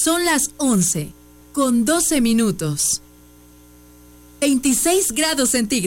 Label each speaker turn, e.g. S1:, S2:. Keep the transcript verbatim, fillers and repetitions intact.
S1: Son las once, con doce minutos. veintiséis grados centígrados.